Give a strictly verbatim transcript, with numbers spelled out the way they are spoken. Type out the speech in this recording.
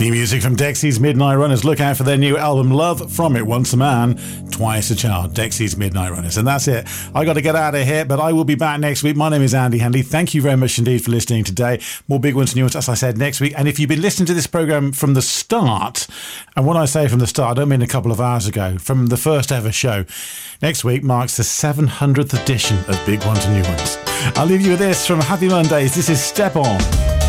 New music from Dexy's Midnight Runners. Look out for their new album, Love From It. Once a man, twice a child. Dexy's Midnight Runners. And that's it. I got to get out of here, but I will be back next week. My name is Andy Hanley. Thank you very much indeed for listening today. More big ones and new ones, as I said, next week. And if you've been listening to this program from the start, and when I say from the start, I don't mean a couple of hours ago, from the first ever show, next week marks the seven hundredth edition of Big Ones and New Ones. I'll leave you with this from Happy Mondays. This is Step On.